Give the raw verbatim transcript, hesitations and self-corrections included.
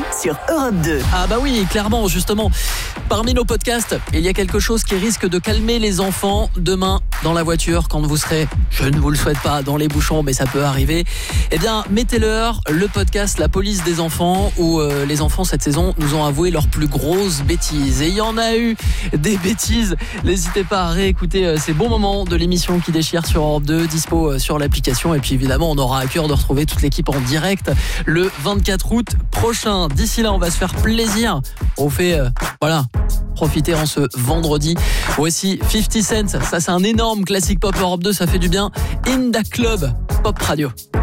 sur Europe deux. Ah bah oui, clairement, justement. Parmi nos podcasts, il y a quelque chose qui risque de calmer les enfants demain dans la voiture quand vous serez, je ne vous le souhaite pas, dans les bouchons, mais ça peut arriver. Eh bien, mettez-leur le podcast La police des enfants où euh, les enfants cette saison nous ont avoué leurs plus grosses bêtises. Et il y en a eu des bêtises. N'hésitez pas à réécouter euh, ces bons moments de l'émission qui déchire sur Europe deux, dispo euh, sur l'application. Et puis évidemment, on aura à cœur de retrouver toute l'équipe en direct le vingt-quatre août prochain. D'ici là, on va se faire plaisir. On fait, euh, voilà, profiter en ce vendredi. Voici cinquante Cent, ça c'est un énorme classique pop Europe deux, ça fait du bien. In the Club, Pop Radio.